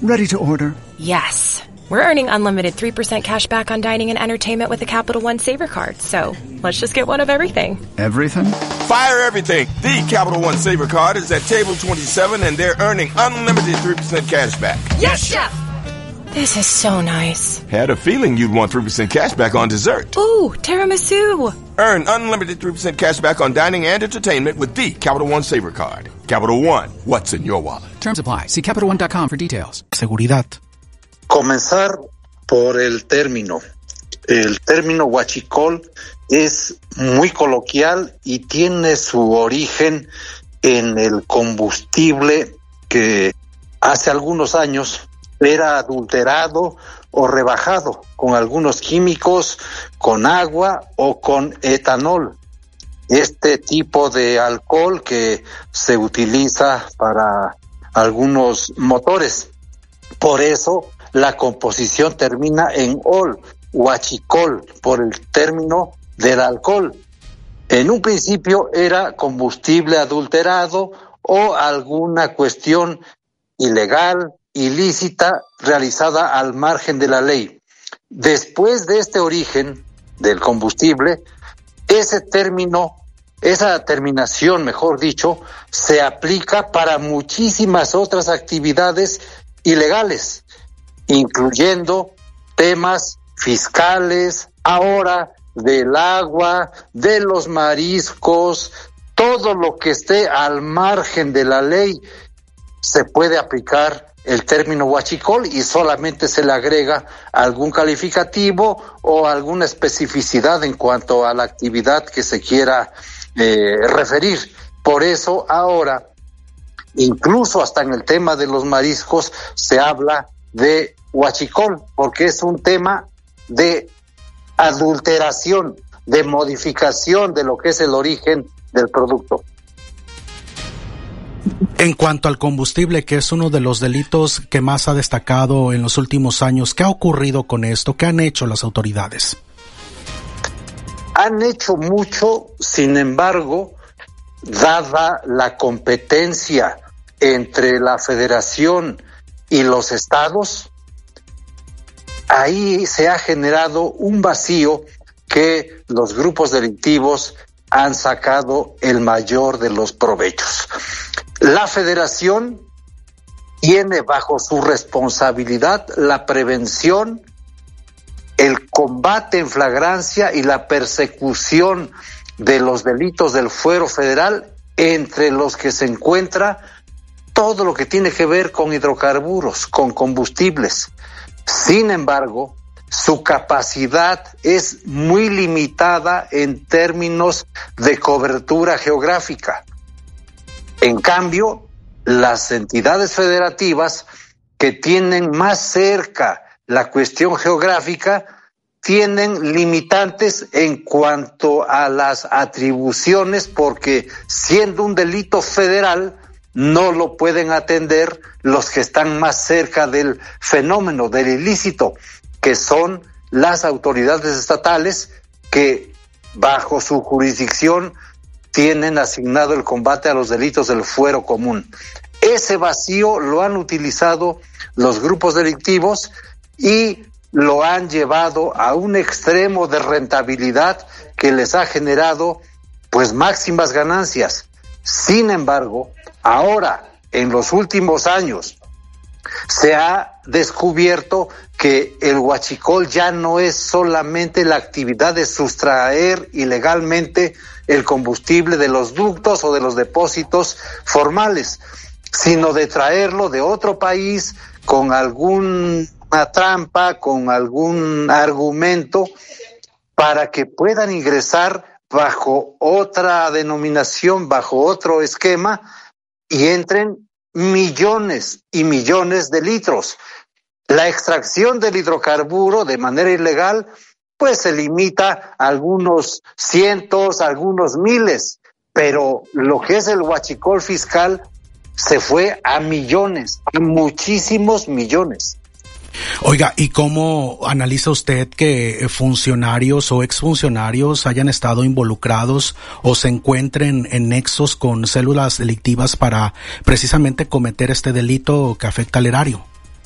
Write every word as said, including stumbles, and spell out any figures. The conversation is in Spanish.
Ready to order. Yes. We're earning unlimited three percent cash back on dining and entertainment with the Capital One Saver Card, so let's just get one of everything. Everything? Fire everything! The Capital One Saver Card is at table twenty-seven and they're earning unlimited three percent cash back. Yes, Chef! This is so nice. Had a feeling you'd want three percent cash back on dessert. Ooh, tiramisu! Earn unlimited three percent cash back on dining and entertainment with the Capital One Saver Card. Capital One, what's in your wallet? Terms apply. See Capital One dot com for details. Seguridad. Comenzar por el término. El término huachicol es muy coloquial y tiene su origen en el combustible que hace algunos años era adulterado o rebajado con algunos químicos, con agua o con etanol. Este tipo de alcohol que se utiliza para algunos motores. Por eso la composición termina en ol, huachicol, por el término del alcohol. En un principio era combustible adulterado o alguna cuestión ilegal, ilícita, realizada al margen de la ley. Después de este origen del combustible, ese término, esa terminación, mejor dicho, se aplica para muchísimas otras actividades ilegales, incluyendo temas fiscales, ahora del agua, de los mariscos, todo lo que esté al margen de la ley, se puede aplicar el término huachicol y solamente se le agrega algún calificativo o alguna especificidad en cuanto a la actividad que se quiera eh, referir. Por eso ahora, incluso hasta en el tema de los mariscos, se habla de huachicol, porque es un tema de adulteración, de modificación de lo que es el origen del producto. En cuanto al combustible, que es uno de los delitos que más ha destacado en los últimos años, ¿qué ha ocurrido con esto? ¿Qué han hecho las autoridades? Han hecho mucho, sin embargo, dada la competencia entre la Federación y los estados, ahí se ha generado un vacío que los grupos delictivos han sacado el mayor de los provechos. La Federación tiene bajo su responsabilidad la prevención, el combate en flagrancia y la persecución de los delitos del fuero federal, entre los que se encuentra todo lo que tiene que ver con hidrocarburos, con combustibles. Sin embargo, su capacidad es muy limitada en términos de cobertura geográfica. En cambio, las entidades federativas que tienen más cerca la cuestión geográfica tienen limitantes en cuanto a las atribuciones, porque siendo un delito federal no lo pueden atender los que están más cerca del fenómeno, del ilícito, que son las autoridades estatales que bajo su jurisdicción tienen asignado el combate a los delitos del fuero común. Ese vacío lo han utilizado los grupos delictivos y lo han llevado a un extremo de rentabilidad que les ha generado pues máximas ganancias. Sin embargo, ahora, en los últimos años, se ha descubierto que el huachicol ya no es solamente la actividad de sustraer ilegalmente el combustible de los ductos o de los depósitos formales, sino de traerlo de otro país con alguna trampa, con algún argumento, para que puedan ingresar bajo otra denominación, bajo otro esquema, y entren millones y millones de litros. La extracción del hidrocarburo de manera ilegal pues se limita a algunos cientos, a algunos miles, pero lo que es el huachicol fiscal se fue a millones, a muchísimos millones. Oiga, ¿y cómo analiza usted que funcionarios o exfuncionarios hayan estado involucrados o se encuentren en nexos con células delictivas para precisamente cometer este delito que afecta al erario?